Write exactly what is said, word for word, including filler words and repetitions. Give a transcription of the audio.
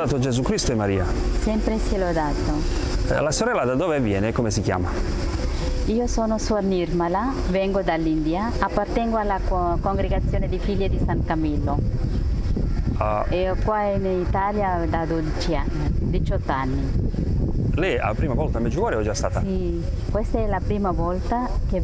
lodato Gesù Cristo e Maria. Sempre sia lodato. Eh, La sorella da dove viene? Come si chiama? Io sono Suor Nirmala, vengo dall'India, appartengo alla co- congregazione di figlie di San Camillo. Ah, E qua in Italia da dodici anni, diciotto anni. lei è la prima volta a Medjugorje o è già stata? Sì, questa è la prima volta che